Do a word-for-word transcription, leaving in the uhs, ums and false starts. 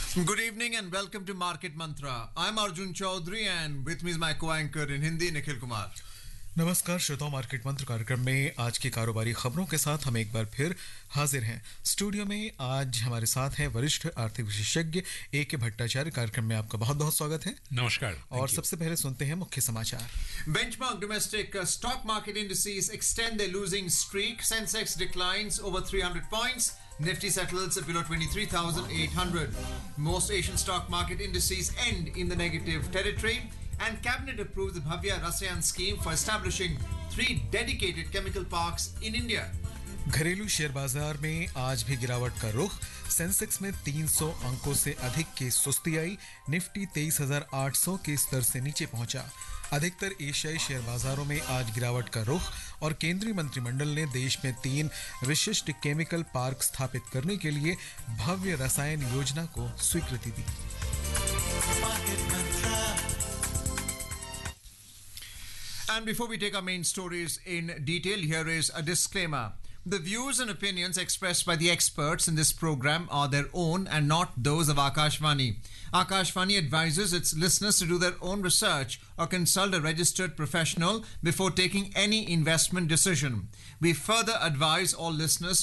Good evening and welcome to Market Mantra. I'm Arjun Chaudhary and with me is my co-anchor in Hindi, Nikhil Kumar. नमस्कार श्रोताओं, market मंत्र कार्यक्रम में आज की कारोबारी खबरों के साथ हम एक बार फिर हाजिर हैं। स्टूडियो में आज हमारे साथ हैं वरिष्ठ आर्थिक विशेषज्ञ ए के भट्टाचार्य। कार्यक्रम में आपका बहुत बहुत स्वागत है। नमस्कार। और सबसे पहले सुनते हैं मुख्य समाचार। Benchmark domestic uh, stock market indices extend their losing streak. Sensex declines over three hundred points. Nifty settles below twenty-three thousand eight hundred. Most Asian stock market indices end in the negative territory. And Cabinet approves the Bhavya Rasayan scheme for establishing three dedicated chemical parks in India. घरेलू share बाजार में आज भी गिरावट का रुख। Sensex में तीन सौ अंकों से अधिक की सुस्ती आई। निफ्टी तेईस हज़ार आठ सौ के स्तर से नीचे पहुंचा। अधिकतर एशियाई शेयर बाजारों में आज गिरावट का रुख और केंद्रीय मंत्रिमंडल ने देश में तीन विशिष्ट केमिकल पार्क स्थापित करने के लिए भव्य रसायन योजना को स्वीकृति दी। And before we take our main stories in detail, here is a disclaimer. The views and opinions expressed by the experts in this program are their own and not those of Akashvani. Akashvani advises its listeners to do their own research or consult a registered professional before taking any investment decision. We further advise all listeners